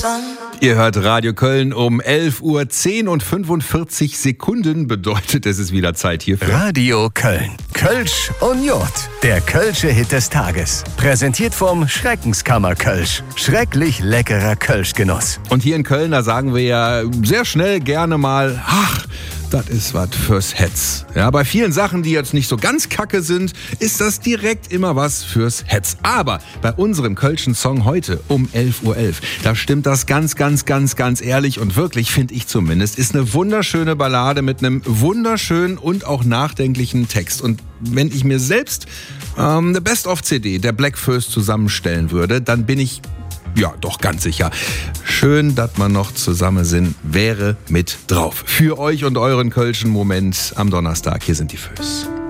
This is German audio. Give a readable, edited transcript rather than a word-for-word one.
Ihr hört Radio Köln um 11:10 und 45 Sekunden. Bedeutet, es ist wieder Zeit hier für Radio Köln. Kölsch und Jod. Der Kölsche Hit des Tages. Präsentiert vom Schreckenskammer Kölsch. Schrecklich leckerer Kölschgenuss. Und hier in Köln, da sagen wir ja sehr schnell gerne mal, ach, das ist was fürs Hetz. Ja, bei vielen Sachen, die jetzt nicht so ganz kacke sind, ist das direkt immer was fürs Hetz. Aber bei unserem Kölschen Song heute um 11:11 da stimmt das ganz ehrlich und wirklich, finde ich zumindest, ist eine wunderschöne Ballade mit einem wunderschönen und auch nachdenklichen Text. Und wenn ich mir selbst eine Best-of-CD der Black First zusammenstellen würde, dann bin ich doch ganz sicher. Schön, dass wir noch zusammen sind, wäre mit drauf. Für euch und euren Kölschen Moment am Donnerstag. Hier sind die Föß.